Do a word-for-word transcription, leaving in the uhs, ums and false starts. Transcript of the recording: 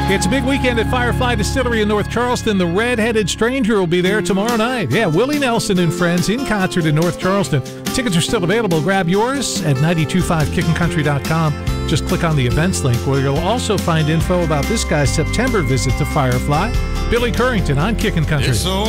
It's a big weekend at Firefly Distillery in North Charleston. The Red-Headed Stranger will be there tomorrow night. Yeah, Willie Nelson and friends in concert in North Charleston. Tickets are still available. Grab yours at nine two five kickin' country dot com. Just click on the events link where you'll also find info about this guy's September visit to Firefly. Billy Currington on Kickin' Country.